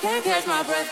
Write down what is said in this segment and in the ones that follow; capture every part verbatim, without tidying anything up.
Can't catch my breath.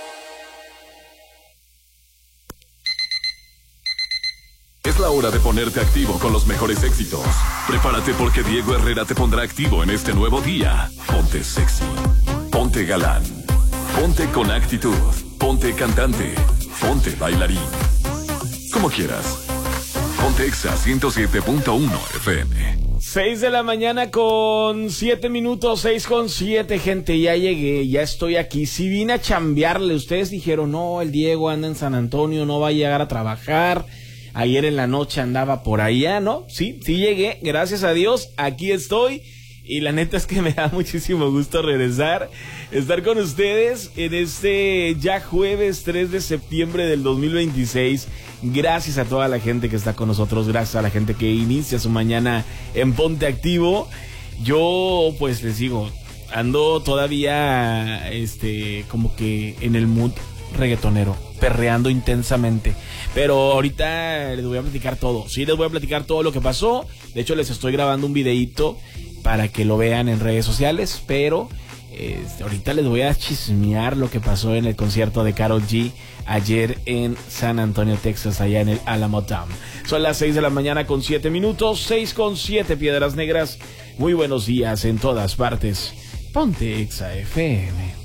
Es la hora de ponerte activo con los mejores éxitos. Prepárate porque Diego Herrera te pondrá activo en este nuevo día. Ponte sexy, ponte galán, ponte con actitud, ponte cantante, ponte bailarín. Como quieras. Ponte Exa ciento siete punto uno F M. seis de la mañana con siete minutos, seis con siete, gente, ya llegué, ya estoy aquí. Si vine a chambearle, ustedes dijeron, no, el Diego anda en San Antonio, no va a llegar a trabajar. Ayer en la noche andaba por allá, ¿no? Sí, sí llegué, gracias a Dios, aquí estoy. Y la neta es que me da muchísimo gusto regresar, estar con ustedes en este ya jueves tres de septiembre del dos mil veintiséis. Gracias a toda la gente que está con nosotros, gracias a la gente que inicia su mañana en Ponte Activo. Yo, pues les digo, ando todavía, este, como que en el mood reggaetonero, perreando intensamente. Pero ahorita les voy a platicar todo, sí, les voy a platicar todo lo que pasó. De hecho, les estoy grabando un videíto para que lo vean en redes sociales, pero este, ahorita les voy a chismear lo que pasó en el concierto de Karol G ayer en San Antonio, Texas, allá en el Alamo Dome. Son las seis de la mañana con siete minutos, seis con siete, Piedras Negras. Muy buenos días en todas partes. Ponte Exa F M.